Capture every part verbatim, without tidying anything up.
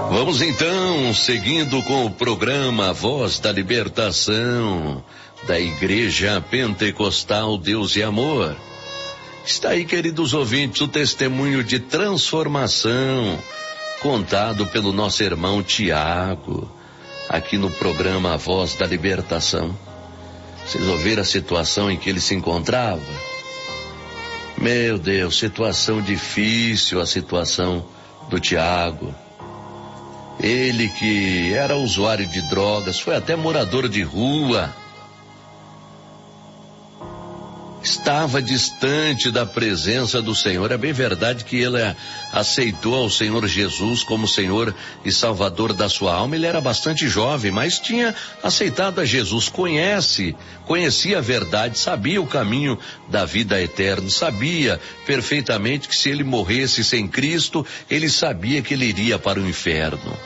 Vamos então, seguindo com o programa Voz da Libertação, da Igreja Pentecostal Deus e Amor. Está aí, queridos ouvintes, o testemunho de transformação, contado pelo nosso irmão Tiago, aqui no programa Voz da Libertação. Vocês ouviram a situação em que ele se encontrava? Meu Deus, situação difícil, a situação do Tiago. Ele que era usuário de drogas, foi até morador de rua, estava distante da presença do Senhor. É bem verdade que ele aceitou ao Senhor Jesus como Senhor e Salvador da sua alma. Ele era bastante jovem, mas tinha aceitado a Jesus, conhece, conhecia a verdade, sabia o caminho da vida eterna, sabia perfeitamente que se ele morresse sem Cristo, ele sabia que ele iria para o inferno.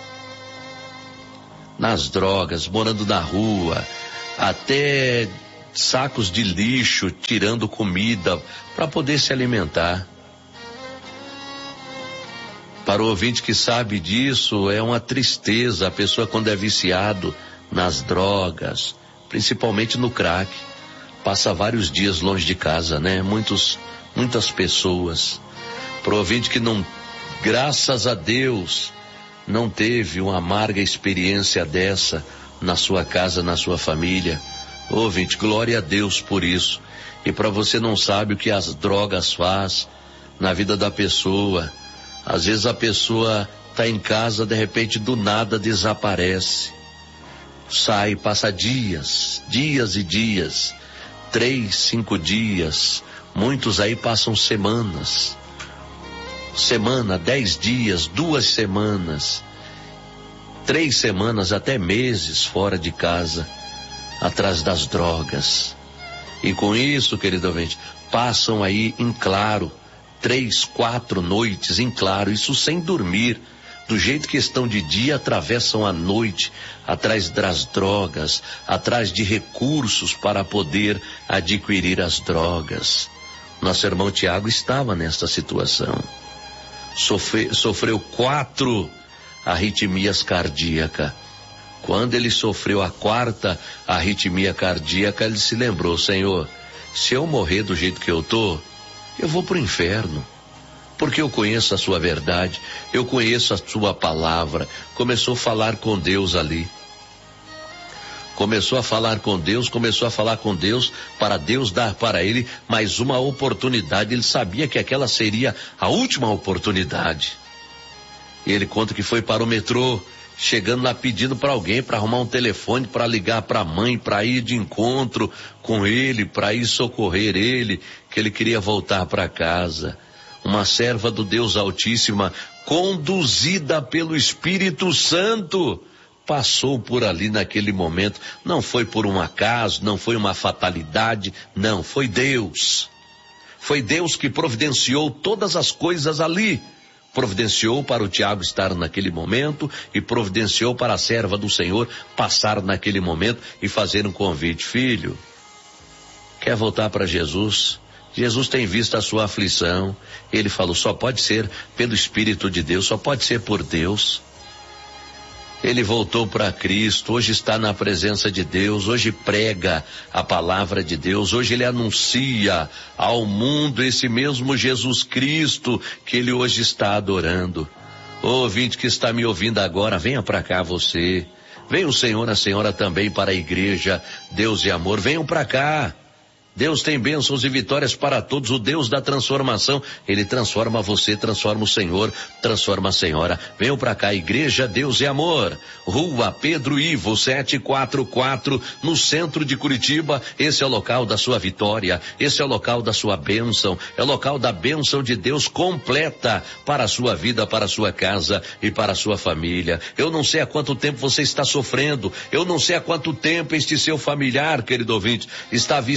Nas drogas, morando na rua, até sacos de lixo, tirando comida para poder se alimentar. Para o ouvinte que sabe disso, é uma tristeza a pessoa quando é viciado nas drogas, principalmente no crack, passa vários dias longe de casa, né? Muitos, muitas pessoas. Para o ouvinte que não, graças a Deus, não teve uma amarga experiência dessa na sua casa, na sua família. Ouvinte, glória a Deus por isso. E para você não sabe o que as drogas faz na vida da pessoa. Às vezes a pessoa está em casa, de repente do nada desaparece. Sai, passa dias, dias e dias, três, cinco dias. Muitos aí passam semanas. Semana, dez dias, duas semanas, três semanas, até meses fora de casa, atrás das drogas. E com isso, querido ouvinte, passam aí em claro, três, quatro noites em claro, isso sem dormir. Do jeito que estão de dia, atravessam a noite, atrás das drogas, atrás de recursos para poder adquirir as drogas. Nosso irmão Tiago estava nesta situação. Sofre, sofreu quatro arritmias cardíacas. Quando ele sofreu a quarta arritmia cardíaca, ele se lembrou: Senhor, se eu morrer do jeito que eu tô, eu vou pro inferno, porque eu conheço a sua verdade, eu conheço a sua palavra. Começou a falar com Deus ali. Começou a falar com Deus, começou a falar com Deus, para Deus dar para ele mais uma oportunidade. Ele sabia que aquela seria a última oportunidade. E ele conta que foi para o metrô, chegando lá pedindo para alguém para arrumar um telefone, para ligar para a mãe, para ir de encontro com ele, para ir socorrer ele, que ele queria voltar para casa. Uma serva do Deus Altíssima, conduzida pelo Espírito Santo, passou por ali naquele momento. Não foi por um acaso, não foi uma fatalidade, não, foi Deus. Foi Deus que providenciou todas as coisas ali. Providenciou para o Tiago estar naquele momento e providenciou para a serva do Senhor passar naquele momento e fazer um convite. Filho, quer voltar para Jesus? Jesus tem visto a sua aflição. Ele falou, só pode ser pelo Espírito de Deus, só pode ser por Deus. Ele voltou para Cristo, hoje está na presença de Deus, hoje prega a palavra de Deus, hoje ele anuncia ao mundo esse mesmo Jesus Cristo que ele hoje está adorando. Ô ouvinte que está me ouvindo agora, venha para cá você, venha o Senhor, a senhora também para a igreja Deus e Amor, venham para cá. Deus tem bênçãos e vitórias para todos, o Deus da transformação, ele transforma você, transforma o Senhor, transforma a senhora. Venham para cá, Igreja Deus e Amor, Rua Pedro Ivo, setecentos e quarenta e quatro, no centro de Curitiba. Esse é o local da sua vitória, esse é o local da sua bênção, é o local da bênção de Deus completa para a sua vida, para a sua casa e para a sua família. Eu não sei há quanto tempo você está sofrendo, eu não sei há quanto tempo este seu familiar, querido ouvinte, está viciado nas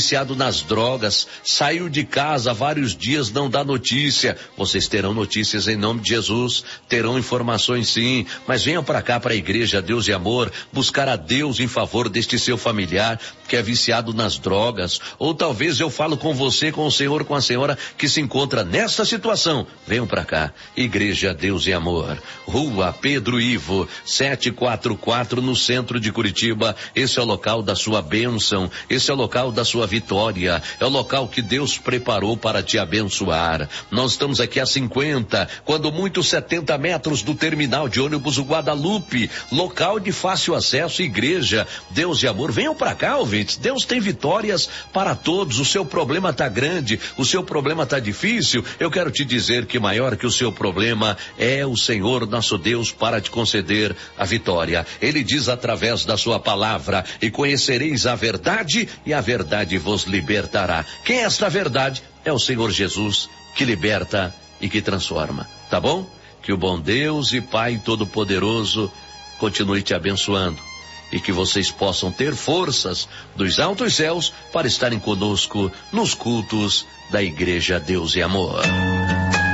nas drogas, saiu de casa há vários dias, não dá notícia. Vocês terão notícias em nome de Jesus, terão informações sim, mas venham para cá, para a igreja Deus e Amor, buscar a Deus em favor deste seu familiar que é viciado nas drogas, ou talvez eu falo com você, com o senhor, com a senhora que se encontra nessa situação. Venham para cá, Igreja Deus e Amor, Rua Pedro Ivo, setecentos e quarenta e quatro, no centro de Curitiba. Esse é o local da sua bênção, esse é o local da sua vitória, é o local que Deus preparou para te abençoar. Nós estamos aqui a cinquenta, quando muito setenta metros do terminal de ônibus Guadalupe, local de fácil acesso, Igreja Deus e Amor. Venham para cá, ouvintes, Deus tem vitórias para todos. O seu problema tá grande, o seu problema tá difícil, eu quero te dizer que maior que o seu problema é o Senhor nosso Deus para te conceder a vitória. Ele diz através da sua palavra: e conhecereis a verdade, e a verdade vos libertará. Quem é esta verdade? É o Senhor Jesus, que liberta e que transforma, tá bom? Que o bom Deus e Pai Todo-Poderoso continue te abençoando e que vocês possam ter forças dos altos céus para estarem conosco nos cultos da Igreja Deus e Amor.